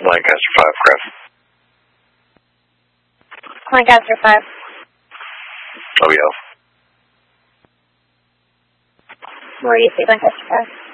Lancaster 5, Craft. Lancaster 5. OEL. Where do you see Lancaster 5?